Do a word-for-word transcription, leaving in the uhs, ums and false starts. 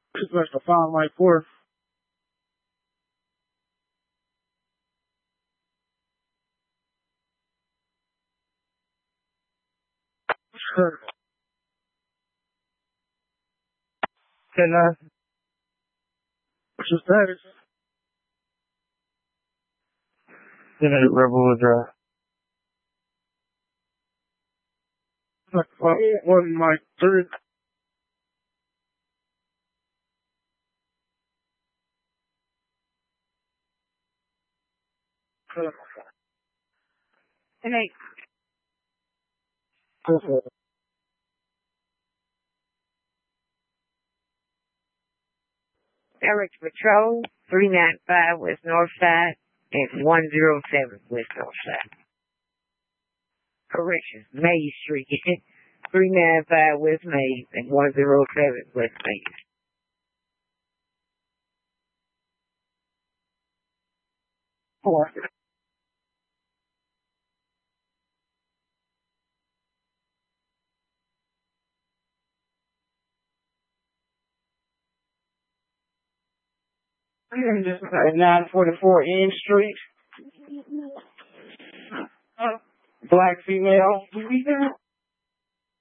It's like a five like four. Sure. Can I? What's your status? Then it Rebel Drive. Like five, one like three. And I, Eric Patrol, three ninety-five West Northside, and one oh seven West Northside. Correction, Main Street. three ninety-five West Main and one oh seven West Main. Four. nine forty-four N Street. Black female.